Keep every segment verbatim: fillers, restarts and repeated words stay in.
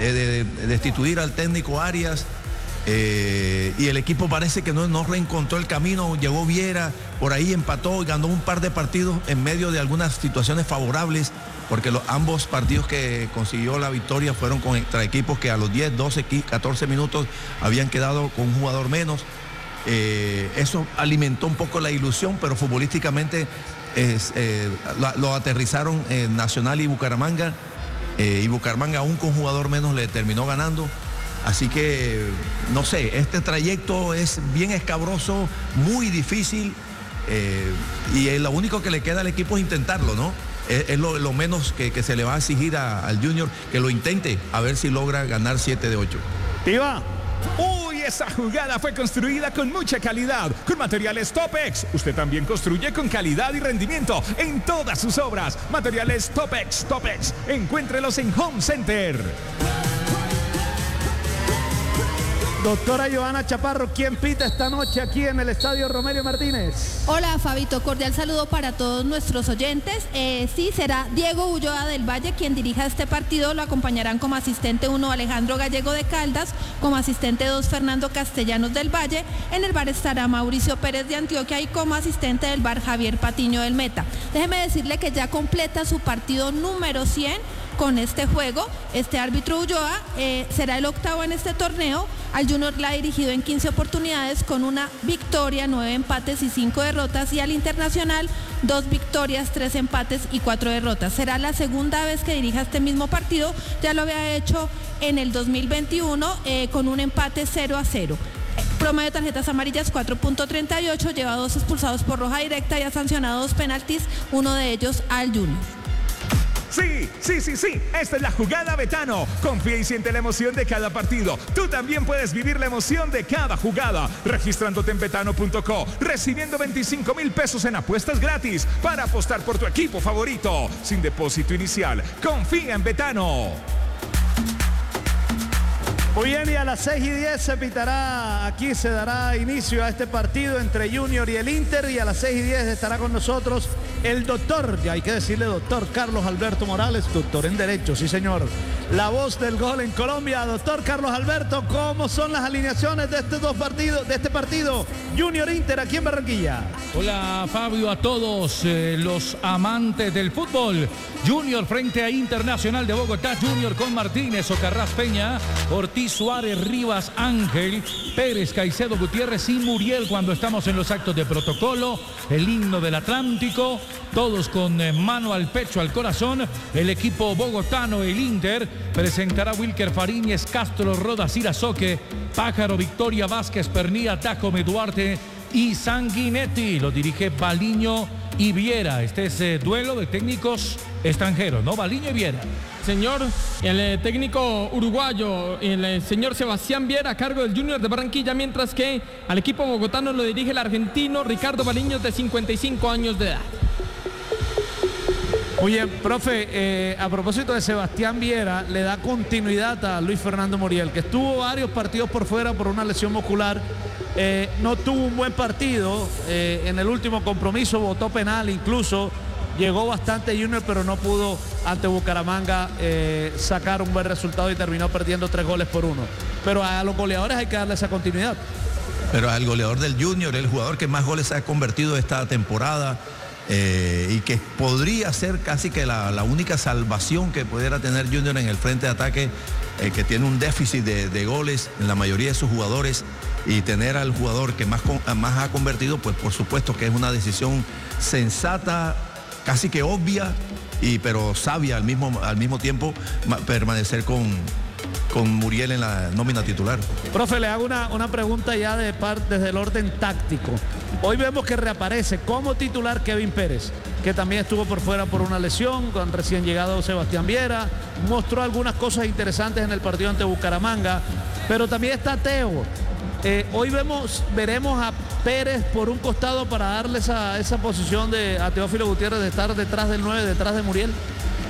de, de, de destituir al técnico Arias. Eh, y el equipo parece que no, no reencontró el camino. Llegó Viera, por ahí empató y ganó un par de partidos en medio de algunas situaciones favorables, porque los, ambos partidos que consiguió la victoria fueron contra equipos que a los diez, doce, catorce minutos habían quedado con un jugador menos. Eh, eso alimentó un poco la ilusión, pero futbolísticamente es, eh, lo, lo aterrizaron eh, Nacional y Bucaramanga, eh, y Bucaramanga aún con jugador menos le terminó ganando. Así que, no sé, este trayecto es bien escabroso, muy difícil, eh, y lo único que le queda al equipo es intentarlo, ¿no? Es, es lo, lo menos que, que se le va a exigir a, al Junior, que lo intente, a ver si logra ganar siete de ocho. ¡Viva! ¡Uy! Esa jugada fue construida con mucha calidad, con materiales Topex. Usted también construye con calidad y rendimiento en todas sus obras. Materiales Topex, Topex. Encuéntrelos en Home Center. Doctora Johanna Chaparro, ¿quién pita esta noche aquí en el Estadio Romelio Martínez? Hola, Fabito, cordial saludo para todos nuestros oyentes. Eh, sí, será Diego Ulloa del Valle quien dirija este partido. Lo acompañarán como asistente uno Alejandro Gallego de Caldas, como asistente dos Fernando Castellanos del Valle. En el bar estará Mauricio Pérez de Antioquia y como asistente del bar Javier Patiño del Meta. Déjeme decirle que ya completa su partido número cien con este juego. Este árbitro Ulloa eh, será el octavo en este torneo. Al Junior la ha dirigido en quince oportunidades con una victoria, nueve empates y cinco derrotas, y al Internacional dos victorias, tres empates y cuatro derrotas. Será la segunda vez que dirija este mismo partido. Ya lo había hecho en el dos mil veintiuno eh, con un empate cero a cero. Promedio de tarjetas amarillas cuatro punto treinta y ocho, lleva dos expulsados por roja directa y ha sancionado dos penaltis, uno de ellos al Junior. Sí, sí, sí, sí, esta es la jugada Betano. Confía y siente la emoción de cada partido. Tú también puedes vivir la emoción de cada jugada, registrándote en betano punto co, recibiendo veinticinco mil pesos en apuestas gratis para apostar por tu equipo favorito, sin depósito inicial. Confía en Betano. Muy bien, y a las seis y diez se pitará, aquí se dará inicio a este partido entre Junior y el Inter, y a las seis y diez estará con nosotros el doctor, ya hay que decirle doctor, Carlos Alberto Morales, doctor en Derecho, sí señor, la voz del gol en Colombia. Doctor Carlos Alberto, ¿cómo son las alineaciones de estos dos partidos, de este partido Junior Inter aquí en Barranquilla? Hola Fabio, a todos eh, los amantes del fútbol. Junior frente a Internacional de Bogotá. Junior con Martínez, Ocarraz Peña, Ortiz, Suárez, Rivas, Ángel, Pérez, Caicedo, Gutiérrez y Muriel cuando estamos en los actos de protocolo. El himno del Atlántico, todos con eh, mano al pecho, al corazón. El equipo bogotano, el Inter, presentará a Wilker Fariñez, Castro, Rodas, Irazoque, Pájaro, Victoria, Vázquez, Pernilla, Tacome, Duarte y Sanguinetti. Lo dirige Baliño y Viera. Este es eh, duelo de técnicos extranjeros, ¿no? Baliño y Viera. Señor, el eh, técnico uruguayo, el eh, señor Sebastián Viera, a cargo del Junior de Barranquilla, mientras que al equipo bogotano lo dirige el argentino Ricardo Baliño, de cincuenta y cinco años de edad. Muy bien, profe, eh, a propósito de Sebastián Viera, le da continuidad a Luis Fernando Muriel, que estuvo varios partidos por fuera por una lesión muscular. Eh, no tuvo un buen partido, eh, en el último compromiso votó penal, incluso llegó bastante Junior, pero no pudo ante Bucaramanga eh, sacar un buen resultado y terminó perdiendo tres goles por uno. Pero a los goleadores hay que darle esa continuidad. Pero al goleador del Junior, el jugador que más goles ha convertido esta temporada, eh, y que podría ser casi que la, la única salvación que pudiera tener Junior en el frente de ataque, eh, que tiene un déficit de, de goles en la mayoría de sus jugadores, y tener al jugador que más, más ha convertido, pues por supuesto que es una decisión sensata, casi que obvia, y, pero sabia al mismo, al mismo tiempo, permanecer con, con Muriel en la nómina titular. Profe, le hago una, una pregunta ya de parte desde el orden táctico. Hoy vemos que reaparece como titular Kevin Pérez, que también estuvo por fuera por una lesión, con recién llegado Sebastián Viera, mostró algunas cosas interesantes en el partido ante Bucaramanga, pero también está Teo. Eh, hoy vemos, veremos a Pérez por un costado para darle esa, esa posición de, a Teófilo Gutiérrez de estar detrás del nueve, detrás de Muriel.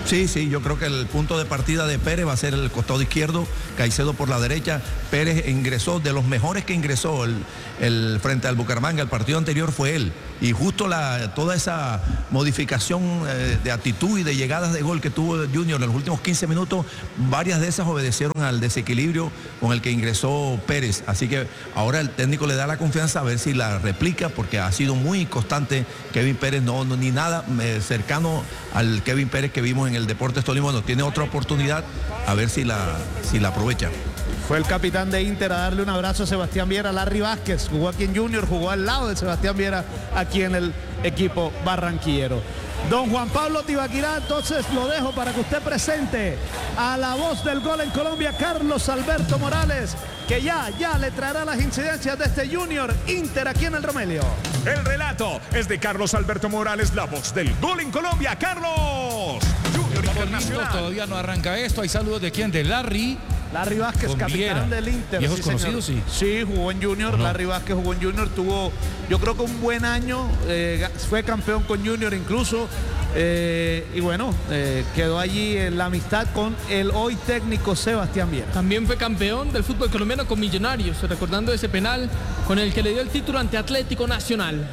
Sí, sí, yo creo que el punto de partida de Pérez va a ser el costado izquierdo, Caicedo por la derecha. Pérez ingresó, de los mejores que ingresó el, el frente al Bucaramanga, el partido anterior fue él. Y justo la, toda esa modificación eh, de actitud y de llegadas de gol que tuvo el Junior en los últimos quince minutos, varias de esas obedecieron al desequilibrio con el que ingresó Pérez. Así que ahora el técnico le da la confianza a ver si la replica, porque ha sido muy constante Kevin Pérez, no, no ni nada eh, cercano al Kevin Pérez que vimos en el Deportes Tolima. Bueno, tiene otra oportunidad, a ver si la, si la aprovecha. Fue el capitán de Inter a darle un abrazo a Sebastián Viera. Larry Vázquez jugó aquí en Junior, jugó al lado de Sebastián Viera aquí en el equipo barranquillero. Don Juan Pablo Tibaquirá, entonces lo dejo para que usted presente a la voz del gol en Colombia, Carlos Alberto Morales, que ya, ya le traerá las incidencias de este Junior Inter aquí en el Romelio. El relato es de Carlos Alberto Morales, la voz del gol en Colombia. ¡Carlos! Junior Internacional. Todavía no arranca esto. Hay saludos de quién, de Larry. Larry Vázquez, Con capitán Viera. del Inter. ¿Viejos sí, conocidos? señor. Sí. Sí, jugó en Junior. No. Larry Vázquez jugó en Junior. Tuvo, yo creo que un buen año. Eh, fue campeón con Junior incluso. Eh, y bueno, eh, quedó allí en la amistad con el hoy técnico Sebastián Viera. También fue campeón del fútbol colombiano con Millonarios, recordando ese penal con el que le dio el título ante Atlético Nacional.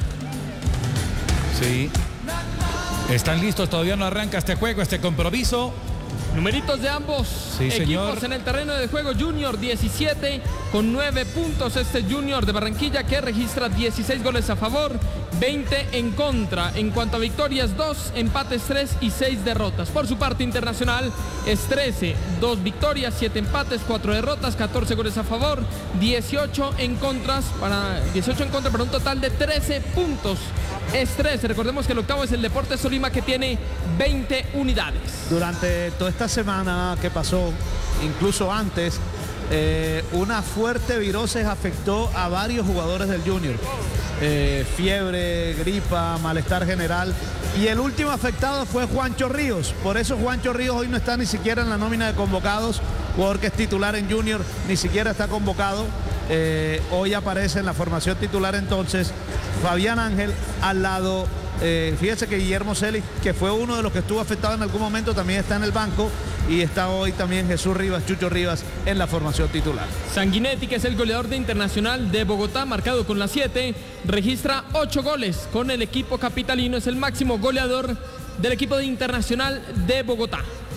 Sí. Están listos, todavía no arranca este juego, este compromiso. Numeritos de ambos Sí, equipos señor. en el terreno de juego. Junior diecisiete con nueve puntos. Este Junior de Barranquilla que registra dieciséis goles a favor, veinte en contra. En cuanto a victorias, dos, empates tres y seis derrotas. Por su parte, Internacional es trece, dos victorias, siete empates, cuatro derrotas, catorce goles a favor, dieciocho en contras para dieciocho en contra para un total de trece puntos. Es trece. Recordemos que el octavo es el Deportes Tolima, que tiene veinte unidades. Durante toda esta semana que pasó, incluso antes, eh, una fuerte virosis afectó a varios jugadores del Junior. Eh, fiebre, gripa, malestar general. Y el último afectado fue Juancho Ríos. Por eso Juancho Ríos hoy no está ni siquiera en la nómina de convocados. Jugador que es titular en Junior, ni siquiera está convocado. Eh, hoy aparece en la formación titular entonces Fabián Ángel al lado. Eh, fíjese que Guillermo Celis, que fue uno de los que estuvo afectado en algún momento, también está en el banco, y está hoy también Jesús Rivas, Chucho Rivas, en la formación titular. Sanguinetti, que es el goleador de Internacional de Bogotá, marcado con la siete, registra ocho goles con el equipo capitalino, es el máximo goleador del equipo de Internacional de Bogotá.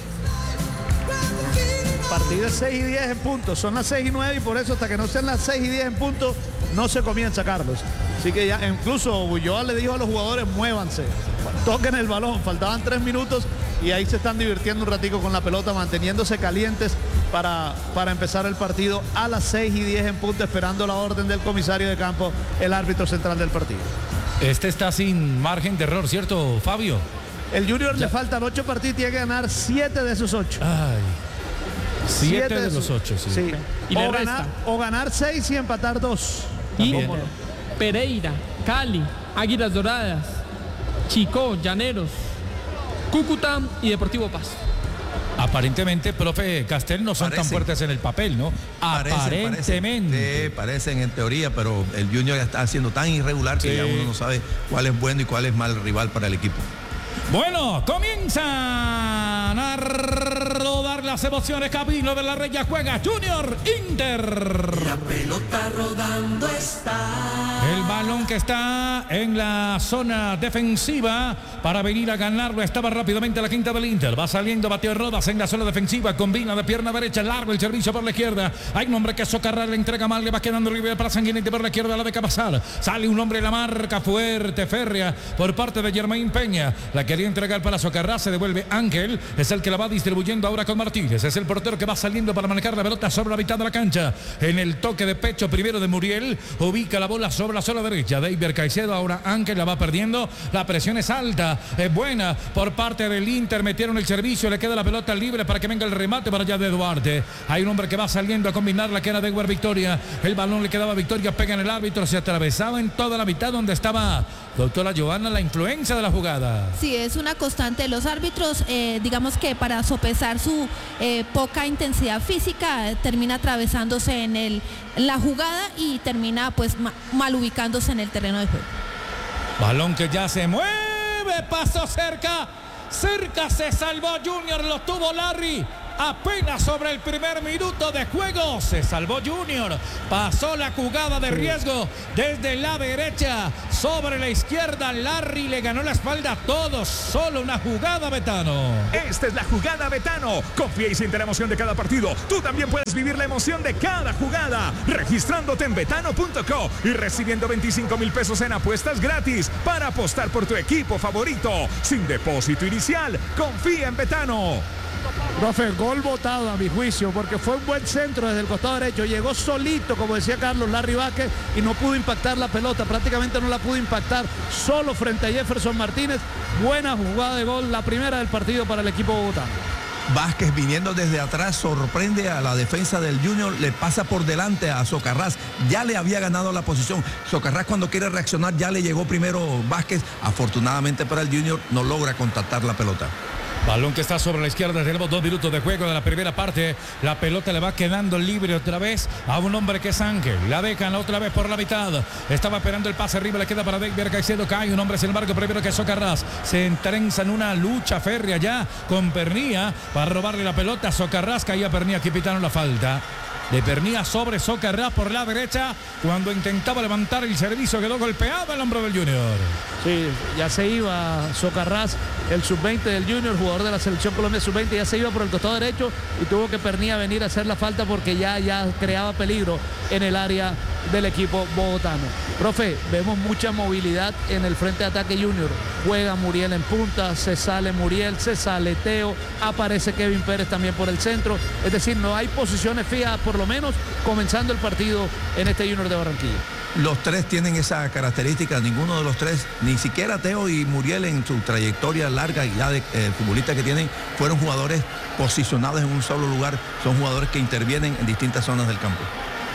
Partido es seis y diez en punto, son las seis y nueve, y por eso hasta que no sean las seis y diez en punto no se comienza, Carlos. Así que ya incluso Ulloa le dijo a los jugadores: muévanse, toquen el balón. Faltaban tres minutos y ahí se están divirtiendo un ratico con la pelota, manteniéndose calientes para, para empezar el partido a las seis y diez en punto, esperando la orden del comisario de campo, el árbitro central del partido. Este está sin margen de error, ¿cierto, Fabio? El Junior le faltan ocho partidos y tiene que ganar siete de esos ocho. Ay. Siete, Siete de esos- los ocho, sí. Sí. Y le o, resta. ganar, o ganar seis y empatar dos. Y También. Pereira, Cali, Águilas Doradas, Chicó, Llaneros, Cúcuta y Deportivo Paz. Aparentemente, profe Castel, no son tan Parecen. fuertes en el papel, ¿no? Parecen, Aparentemente. Parecen, sí, parecen en teoría, pero el Junior está siendo tan irregular que Sí. ya uno no sabe cuál es bueno y cuál es mal rival para el equipo. Bueno, comienzan a rodar las emociones. Camino de la Reya juega Junior Inter. La pelota rodando está. El balón que está en la zona defensiva para venir a ganarlo. Estaba rápidamente la quinta del Inter. Va saliendo Mateo Rodas en la zona defensiva. Combina de pierna derecha. Largo el servicio por la izquierda. Hay un hombre que Socarrás le entrega mal. Le va quedando libre para Sanguinetti por la izquierda. La deja pasar. Sale un hombre, la marca fuerte, férrea por parte de Germain Peña. La quería entregar para Socarrás. Se devuelve Ángel. Es el que la va distribuyendo ahora con Martínez. Es el portero que va saliendo para manejar la pelota sobre la mitad de la cancha. En el toque de pecho primero de Muriel. Ubica la bola sobre la zona derecha. David Caicedo. Ahora Ángel la va perdiendo. La presión es alta. Es buena por parte del Inter. Metieron el servicio. Le queda la pelota libre para que venga el remate para allá de Duarte. Hay un hombre que va saliendo a combinar la que era de Edward Victoria. El balón le quedaba a Victoria. Pega en el árbitro. Se atravesaba en toda la mitad donde estaba doctora Giovanna, la influencia de la jugada. Sí, es una constante de los árbitros, eh, digamos que para sopesar su eh, poca intensidad física, eh, termina atravesándose en, el, en la jugada y termina pues ma- mal ubicándose en el terreno de juego. Balón que ya se mueve. Paso cerca. cerca se salvó Junior, lo tuvo Larry. Apenas sobre el primer minuto de juego se salvó Junior, pasó la jugada de riesgo desde la derecha sobre la izquierda. Larry le ganó la espalda a todos, solo una jugada, Betano. Esta es la jugada Betano. Confía y siente la emoción de cada partido. Tú también puedes vivir la emoción de cada jugada registrándote en betano punto co y recibiendo veinticinco mil pesos en apuestas gratis para apostar por tu equipo favorito sin depósito inicial. Confía en Betano. Profe, gol votado a mi juicio, porque fue un buen centro desde el costado derecho. Llegó solito, como decía Carlos, Larry Vázquez, y no pudo impactar la pelota. Prácticamente no la pudo impactar solo frente a Jefferson Martínez. Buena jugada de gol, la primera del partido para el equipo bogotano. Vázquez viniendo desde atrás sorprende a la defensa del Junior, le pasa por delante a Socarrás, ya le había ganado la posición. Socarrás cuando quiere reaccionar ya le llegó primero Vázquez, afortunadamente para el Junior no logra contactar la pelota. Balón que está sobre la izquierda, tenemos dos minutos de juego de la primera parte. La pelota le va quedando libre otra vez a un hombre que es Ángel. La dejan otra vez por la mitad. Estaba esperando el pase arriba, le queda para David Caicedo. Cae un hombre sin embargo primero que Socarrás. Se entrenza en una lucha férrea ya con Pernía para robarle la pelota a Socarrás. Caía Pernía, aquí pitaron la falta de Pernía sobre Socarrás por la derecha. Cuando intentaba levantar el servicio quedó golpeado el hombro del Junior. Sí, ya se iba Socarrás, el sub veinte del Junior, jugador de la selección Colombia sub veinte, ya se iba por el costado derecho y tuvo que Pernía venir a hacer la falta porque ya, ya creaba peligro en el área del equipo bogotano. Profe, vemos mucha movilidad en el frente de ataque Junior. Juega Muriel en punta, se sale Muriel, se sale Teo, aparece Kevin Pérez también por el centro. Es decir, no hay posiciones fijas, por lo menos comenzando el partido en este Junior de Barranquilla. Los tres tienen esa característica, ninguno de los tres, ni siquiera Teo y Muriel en su trayectoria larga y ya de eh, futbolista que tienen, fueron jugadores posicionados en un solo lugar, son jugadores que intervienen en distintas zonas del campo.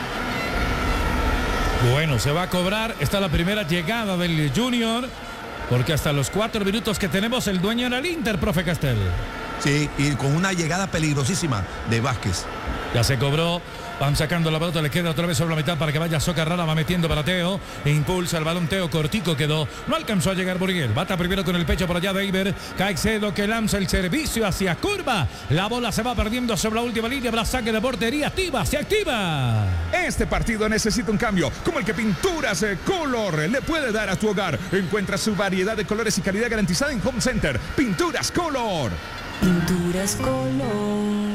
Bueno, se va a cobrar, está la primera llegada del Junior, porque hasta los cuatro minutos que tenemos el dueño era el Inter, profe Castel. Sí, y con una llegada peligrosísima de Vázquez. Ya se cobró, van sacando la pelota, le queda otra vez sobre la mitad para que vaya Socarrara, va metiendo para Teo, e impulsa el balón Teo, cortico quedó, no alcanzó a llegar Muriel, bata primero con el pecho por allá David Caicedo que lanza el servicio hacia curva, la bola se va perdiendo sobre la última línea, para saque de portería, activa, se activa. Este partido necesita un cambio, como el que Pinturas Color le puede dar a tu hogar. Encuentra su variedad de colores y calidad garantizada en Home Center. Pinturas Color. Pinturas Color.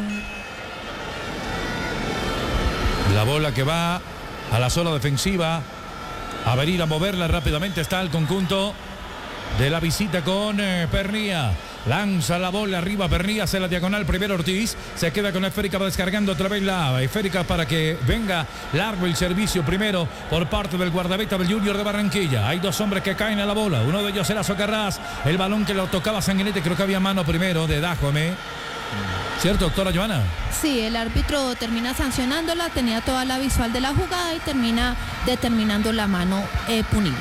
La bola que va a la zona defensiva, a venir a moverla rápidamente está el conjunto de la visita con eh, Pernía. Lanza la bola arriba, Pernía hace la diagonal, primero Ortiz, se queda con la esférica, va descargando otra vez la esférica para que venga largo el servicio primero por parte del guardameta del Junior de Barranquilla. Hay dos hombres que caen a la bola, uno de ellos era Socarrás, el balón que lo tocaba Sanguinete, creo que había mano primero de Dajome. ¿Cierto, doctora Joana? Sí, el árbitro termina sancionándola, tenía toda la visual de la jugada y termina determinando la mano eh, punible.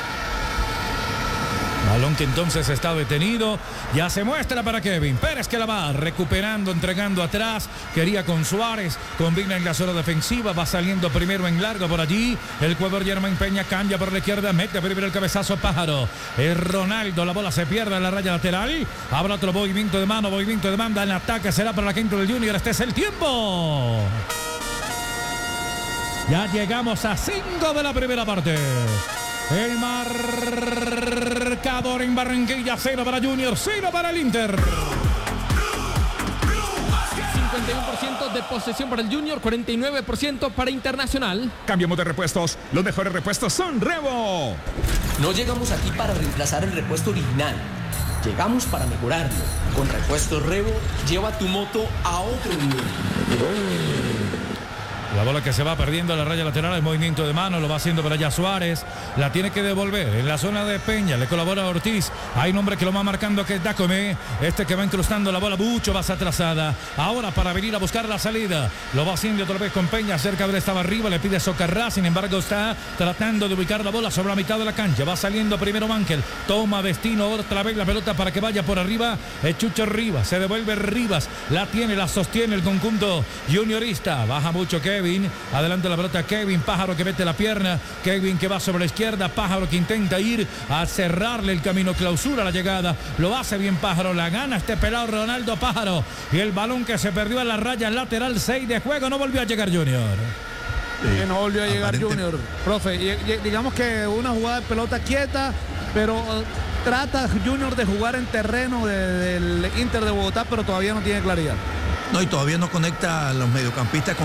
Balón que entonces está detenido. Ya se muestra para Kevin Pérez que la va recuperando, entregando atrás. Quería con Suárez. Combina en la zona defensiva. Va saliendo primero en largo por allí. El jugador Germán Peña cambia por la izquierda. Mete primero el cabezazo Pájaro. Es Ronaldo. La bola se pierde en la raya lateral. Habrá otro movimiento de mano. Movimiento de banda. El ataque será para la gente del Junior. Este es el tiempo. Ya llegamos a cinco de la primera parte. El marcador en Barranquilla, cero para Junior, cero para el Inter. cincuenta y uno por ciento de posesión para el Junior, cuarenta y nueve por ciento para Internacional. Cambiamos de repuestos. Los mejores repuestos son Revo. No llegamos aquí para reemplazar el repuesto original. Llegamos para mejorarlo. Con Repuestos Revo, lleva tu moto a otro nivel. La bola que se va perdiendo a la raya lateral, el movimiento de mano, lo va haciendo para allá Suárez, la tiene que devolver en la zona de Peña, le colabora Ortiz, hay un hombre que lo va marcando que es Dacome, este que va incrustando la bola, mucho más atrasada, ahora para venir a buscar la salida, lo va haciendo otra vez con Peña, cerca de él estaba arriba, le pide Socarrás, sin embargo está tratando de ubicar la bola sobre la mitad de la cancha, va saliendo primero Mankel, toma destino otra vez la pelota para que vaya por arriba, el Chucho Rivas, se devuelve Rivas, la tiene, la sostiene el conjunto juniorista, baja mucho Kevin, Kevin. Adelante la pelota Kevin. Pájaro que mete la pierna. Kevin que va sobre la izquierda. Pájaro que intenta ir a cerrarle el camino. Clausura la llegada. Lo hace bien Pájaro. La gana este pelado Ronaldo Pájaro. Y el balón que se perdió en la raya lateral. seis de juego. No volvió a llegar Junior. Sí, que no volvió a llegar aparente... Junior. Profe, y, y, digamos que una jugada de pelota quieta, pero uh, trata Junior de jugar en terreno de, del Inter de Bogotá, pero todavía no tiene claridad. No, y todavía no conecta a los mediocampistas con